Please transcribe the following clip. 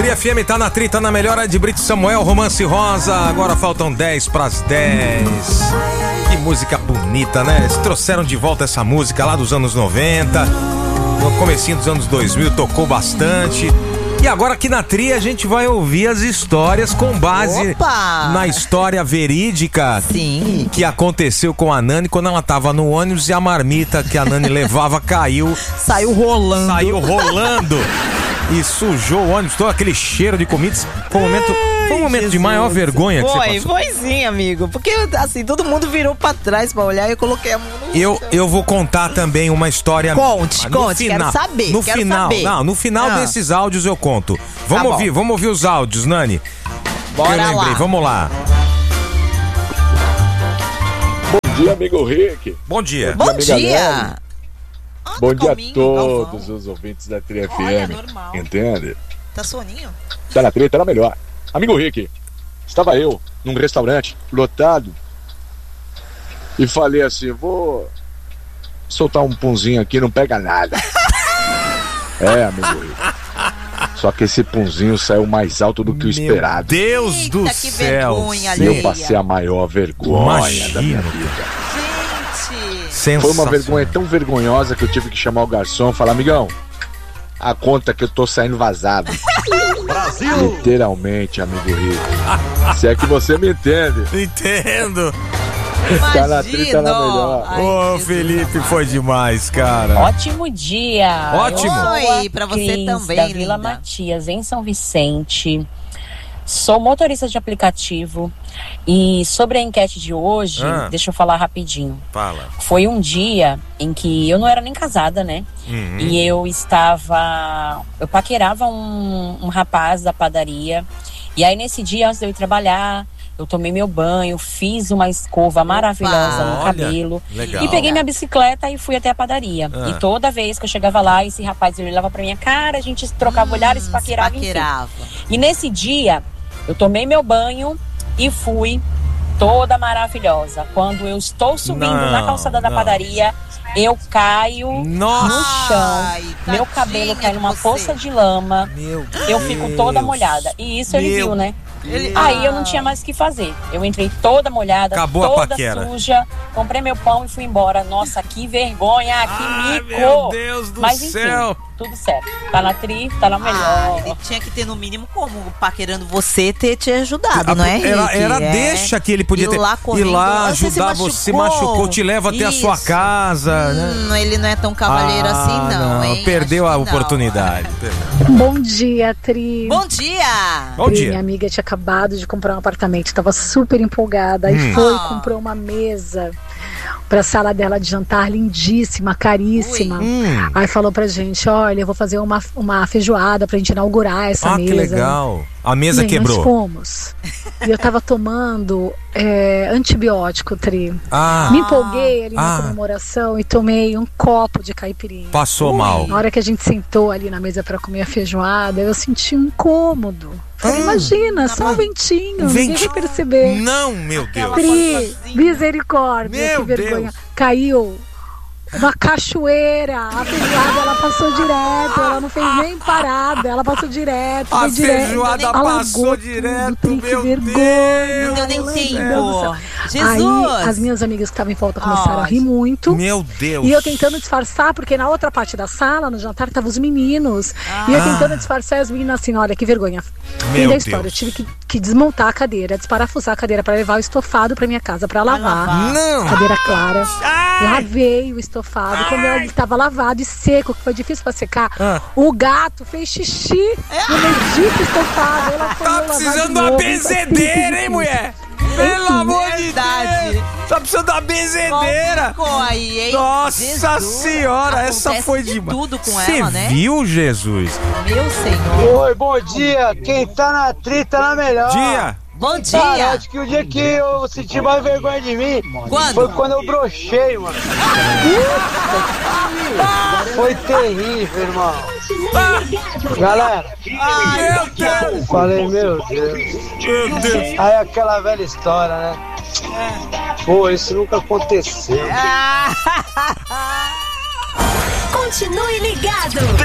Tri FM tá na Tri, tá na melhor de Brito Samuel, Romance Rosa. Agora faltam 10 pras 10. Que música bonita, né? Eles trouxeram de volta essa música lá dos anos 90. No comecinho dos anos 2000 tocou bastante. E agora aqui na Tri a gente vai ouvir as histórias com base na história verídica. Sim. Que aconteceu com a Nani quando ela tava no ônibus e a marmita que a Nani levava caiu. Saiu rolando. E sujou o ônibus, todo aquele cheiro de comida. Foi um momento de maior vergonha que você passou. Foi sim, amigo. Porque assim, todo mundo virou pra trás pra olhar e eu coloquei a mão no Eu vou contar também uma história. Conte, quero saber. No final desses áudios eu conto. Vamos ouvir os áudios, Nani. Bora lá. Vamos lá. Bom dia, amigo Rick. Bom dia. Bom dia. Bom dia a todos os ouvintes da Tri FM. Entende? Tá soninho? Tá na Tri, tá na melhor. Amigo Rick, estava eu num restaurante lotado e falei assim, vou soltar um punzinho aqui, não pega nada. Amigo Rick. Só que esse punzinho saiu mais alto do que o esperado. Meu Deus do céu. E eu passei a maior vergonha da minha vida. Foi uma vergonha tão vergonhosa que eu tive que chamar o garçom e falar, amigão, a conta que eu tô saindo vazado. Brasil! Literalmente, amigo Rico. Se é que você me entende. Entendo. Tá na Tri, tá na melhor. Ô, Felipe, foi demais, cara. Ótimo dia. Ótimo. Oi, pra você Cris, também, da linda. Vila Matias, em São Vicente. Sou motorista de aplicativo. E sobre a enquete de hoje, deixa eu falar rapidinho. Fala. Foi um dia em que eu não era nem casada, né? E eu paquerava um rapaz da padaria. E aí nesse dia, antes de eu ir trabalhar, eu tomei meu banho, fiz uma escova maravilhosa no cabelo. Legal. E peguei minha bicicleta e fui até a padaria. E toda vez que eu chegava lá, esse rapaz ele olhava pra minha cara, a gente trocava olhares, se paquerava. E nesse dia, eu tomei meu banho e fui toda maravilhosa. Quando eu estou subindo na calçada da padaria, eu caio no chão. Meu cabelo cai numa poça de lama. Eu fico toda molhada. E isso ele viu, né? Aí eu não tinha mais o que fazer. Eu entrei toda molhada, toda suja, comprei meu pão e fui embora. Nossa, que vergonha, que mico! Meu Deus do céu! Tudo certo. Tá na Tri, tá na melhor. Ele tinha que ter, no mínimo, como paquerando você, ter te ajudado, não é, Rick? Era deixa que ele podia ter. Ir lá ajudar você, machucou, te leva até a sua casa. Né? Ele não é tão cavalheiro assim, não, hein? Perdeu a oportunidade. Bom dia, Tri. Bom dia! Bom dia. Minha amiga tinha acabado de comprar um apartamento, tava super empolgada. Aí comprou uma mesa pra sala dela de jantar, lindíssima, caríssima. Aí falou pra gente, olha, eu vou fazer uma feijoada pra gente inaugurar essa mesa. Que legal. A mesa quebrou. Nós fomos. E eu tava tomando antibiótico, Tri. Me empolguei ali na comemoração e tomei um copo de caipirinha. Passou mal. Na hora que a gente sentou ali na mesa pra comer a feijoada, eu senti um incômodo. Falei, imagina, só um ventinho, ninguém vai perceber. Não, meu Deus. Pri, misericórdia, que vergonha. Deus. Caiu uma cachoeira. A feijoada, ela passou direto. Ela não fez nem parada. Ela passou direto. A feijoada passou direto. Tudo, que vergonha. Não deu nem tempo. Jesus! Aí, as minhas amigas que estavam em volta começaram a rir muito. Meu Deus! E eu tentando disfarçar, porque na outra parte da sala, no jantar, estavam os meninos. E eu tentando disfarçar, as meninas assim, olha, que vergonha. Fim da história, eu tive que desmontar a cadeira, desparafusar a cadeira pra levar o estofado pra minha casa pra lavar. Não! Cadeira clara. Lavei o estofado. Quando ele estava lavado e seco, que foi difícil pra secar, o gato fez xixi no medito estofado. Ela foi tá precisando de uma benzedeira, hein, mulher? Pelo amor de Deus! Tá precisando de uma benzedeira! Aí, hein? Nossa Senhora, essa foi demais. Tudo com ela, né? Você viu, Jesus? Meu Senhor. Oi, bom dia. Quem tá na Tri tá na melhor. Dia! Bom dia! Cara, acho que o dia que eu senti mais vergonha de mim foi quando eu brochei, mano. Foi terrível, irmão. Galera, falei, meu Deus. Aí aquela velha história, né? Pô, isso nunca aconteceu. Continue ligado.